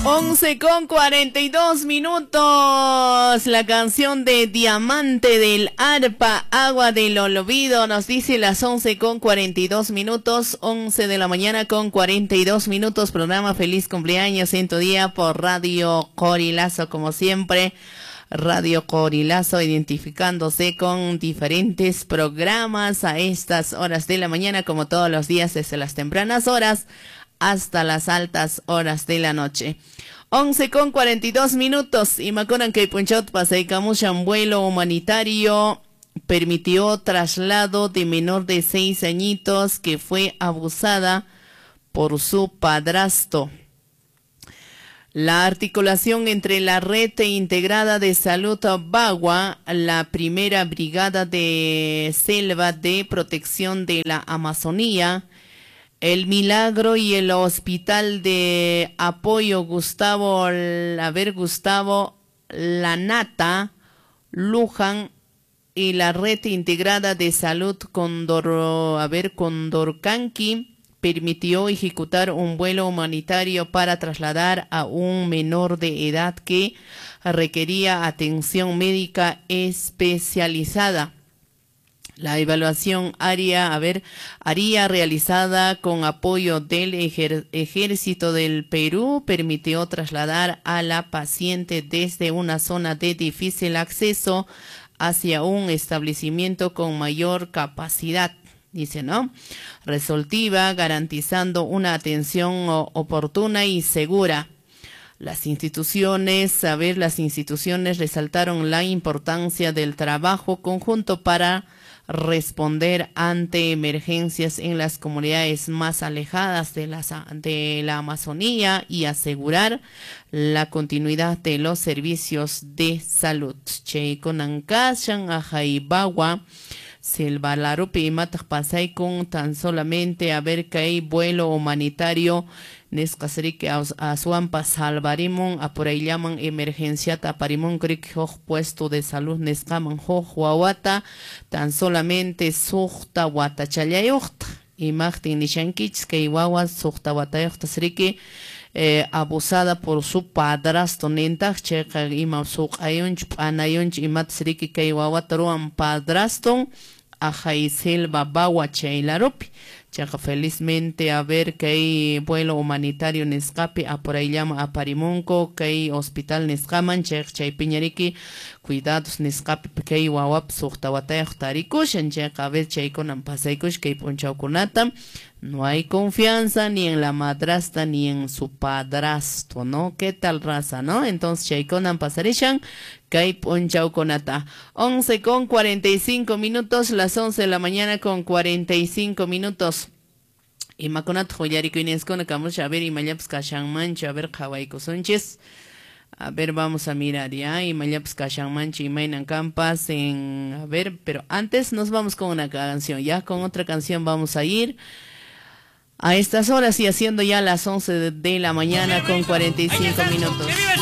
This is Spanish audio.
11:42. La canción de Diamante del Arpa, Agua del Olvido, nos dice las 11:42. 11 de la mañana con 42 minutos. Programa Feliz Cumpleaños en tu día por Radio Corilazo, como siempre. Radio Corilazo, identificándose con diferentes programas a estas horas de la mañana, como todos los días, desde las tempranas horas hasta las altas horas de la noche. 11:42. Y Maconan que Punchot Pasaicamushan, vuelo humanitario permitió traslado de menor de 6 añitos que fue abusada por su padrastro. La articulación entre la Red Integrada de Salud Bagua, la Primera Brigada de Selva de Protección de la Amazonía, El Milagro y el Hospital de Apoyo Gustavo Lanata, Luján, y la Red Integrada de Salud Condorcanqui permitió ejecutar un vuelo humanitario para trasladar a un menor de edad que requería atención médica especializada. La evaluación haría realizada con apoyo del Ejército del Perú permitió trasladar a la paciente desde una zona de difícil acceso hacia un establecimiento con mayor capacidad, dice, ¿no? Resolutiva, garantizando una atención oportuna y segura. Las instituciones resaltaron la importancia del trabajo conjunto para responder ante emergencias en las comunidades más alejadas de la Amazonía y asegurar la continuidad de los servicios de salud. Cheikonankashan Ajaibawa Selva Larupi Matak Pasay con tan solamente que hay vuelo humanitario Nescasrique a Suampa Salvarimon a por ahí llaman emergencia taparimon cric puesto de salud Nescaman Huawata tan solamente Sujta Watachayayucht y Martin Nishankich que Iwawa Sujta Watayucht Srique abusada por su padrastro Nentach Checa Ima Suk Ayunch Anayunch y Matsriki que Iwawataruan padrastro Ajay Selva Bawa Chailarupi. Chaca felizmente que hay vuelo humanitario en escape a por ahí llama a Parimonco, que hay hospital Nescaman, Chay Piñariqui, cuidados Nescape, que hay Wawap, Suhtawatay, Tarikush, en Checa ver Chay con Ampasaikush, que hay Ponchauconata. No hay confianza ni en la madrastra ni en su padrastro, ¿no? ¿Qué tal raza, no? Entonces, Chaikonan pasarishan, Kai Ponchauconata. 11:45, las 11 de la mañana con 45 minutos. Y Maconat Joyarico Ineskona Camus, a ver, y Mayaps Kashanmancha, a ver, Hawaii Sonches. A ver, vamos a mirar ya. Y Mayaps Kashanmancha y Mainan Campas en. A ver, pero antes nos vamos con una canción. Ya con otra canción vamos a ir. A estas horas y haciendo ya las 11 de la mañana con 45 minutos.